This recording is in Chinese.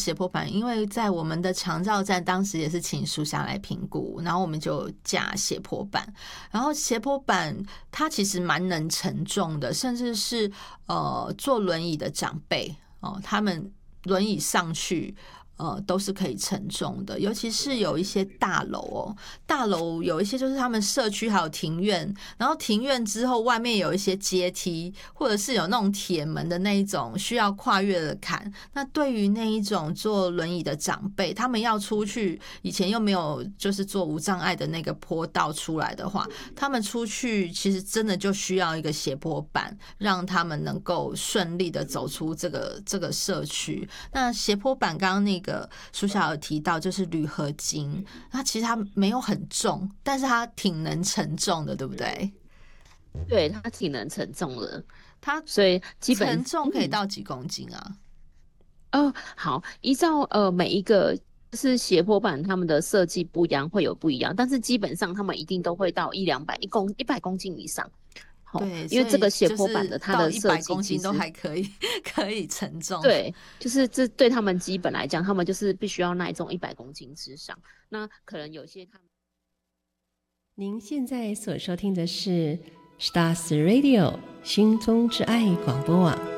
斜坡板，因为在我们的长照站当时也是请属下来评估，然后我们就架斜坡板，然后斜坡板它其实蛮能承重的，甚至是坐轮椅的长辈他们轮椅上去都是可以承重的，尤其是有一些大楼大楼有一些就是他们社区还有庭院，然后庭院之后外面有一些阶梯，或者是有那种铁门的那一种需要跨越的坎，那对于那一种坐轮椅的长辈，他们要出去，以前又没有就是做无障碍的那个坡道出来的话，他们出去其实真的就需要一个斜坡板，让他们能够顺利的走出这个社区。那斜坡板刚刚那个书小有提到就是铝合金，它其实它没有很重，但是它挺能承重的，对不对？ 对，它挺能承重的， 它所以基本承重可以到几公斤啊？ 好，依照每一个就是斜坡板，他们的设计不一样，会有不一样，但是基本上他们一定都会到100公斤以上。好， 对， 因为这个斜就是坡板的它到的设 100公斤都计其实还可以可以承重。 对，就是这对他们基本来讲，他们就是必须要耐重100公斤之上。那可能有些他们。 您现在所收听的是 Stars Radio 心中之爱广播网。